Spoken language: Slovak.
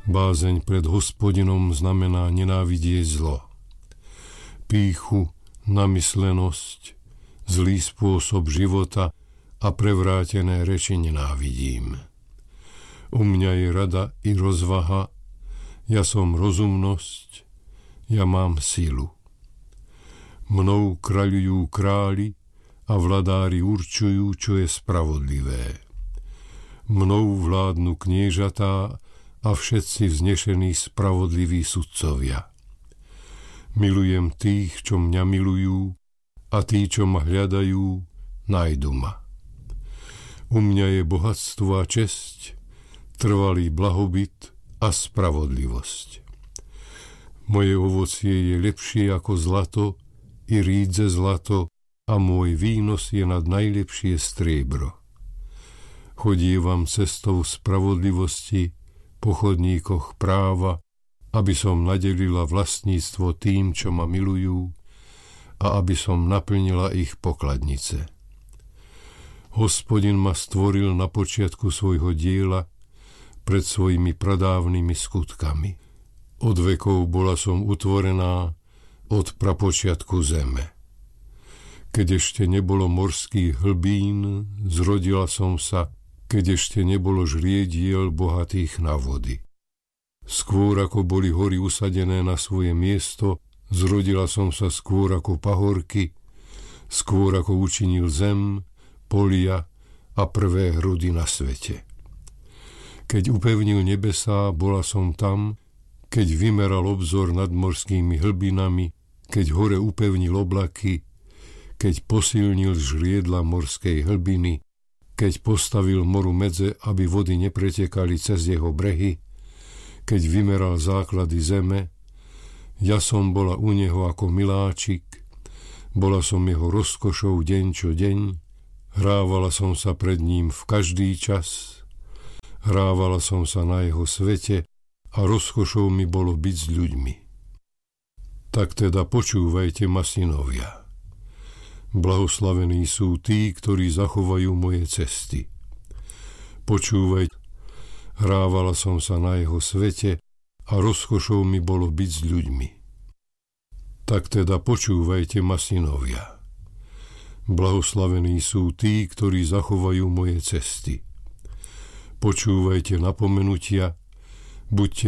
Bázeň pred Hospodinom znamená nenávidieť zlo. Pýchu, namyslenosť, zlý spôsob života a prevrátené reči nenávidím. U mňa je rada i rozvaha, ja som rozumnosť, ja mám silu. Mnou kráľujú králi a vladári určujú, čo je spravodlivé. Mnou vládnu kniežatá a všetci vznešení spravodliví sudcovia. Milujem tých, čo mňa milujú, a tí, čo ma hľadajú, nájdu ma. U mňa je bohatstvo a česť, trvalý blahobyt a spravodlivosť. Moje ovocie je lepšie ako zlato, i rídze zlato, a môj výnos je nad najlepšie striebro. Chodievam cestou spravodlivosti, po chodníkoch práva, aby som nadelila vlastníctvo tým, čo ma milujú, a aby som naplnila ich pokladnice. Hospodin ma stvoril na počiatku svojho diela, pred svojimi pradávnymi skutkami. Od vekov bola som utvorená, od prapočiatku zeme. Keď ešte nebolo morských hlbín, zrodila som sa, keď ešte nebolo žriediel bohatých na vody. Skôr ako boli hory usadené na svoje miesto, zrodila som sa skôr ako pahorky, skôr ako učinil zem, polia a prvé hrudy na svete. Keď upevnil nebesá, bola som tam, keď vymeral obzor nad morskými hlbinami, keď hore upevnil oblaky, keď posilnil žriedla morskej hlbiny, keď postavil moru medze, aby vody nepretekali cez jeho brehy, keď vymeral základy zeme, ja som bola u neho ako miláčik, bola som jeho rozkošou deň čo deň, hrávala som sa pred ním v každý čas, hrávala som sa na jeho svete a rozkošou mi bolo byť s ľuďmi. Tak teda počúvajte ma, synovia. Blahoslavení sú tí, ktorí zachovajú moje cesty. Počúvajte, hrávala som sa na jeho svete a rozkošou mi bolo byť s ľuďmi. Tak teda počúvajte ma, synovia. Blahoslavení sú tí, ktorí zachovajú moje cesty. Počúvajte napomenutia, buďte